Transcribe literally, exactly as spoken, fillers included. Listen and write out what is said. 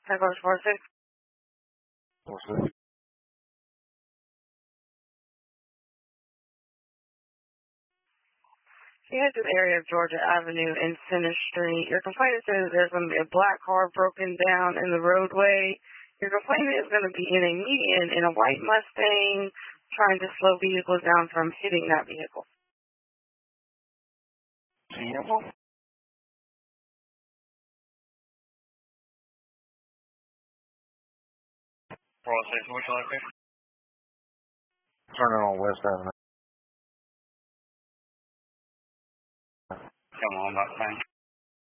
Cyclops four six. four six. You head to the area of Georgia Avenue and Center Street. Your complainant says there's going to be a black car broken down in the roadway. Your complainant is going to be in a median in a white Mustang trying to slow vehicles down from hitting that vehicle. Vehicle? four oh six, what's your location? Turning on West Avenue. Come on, about time.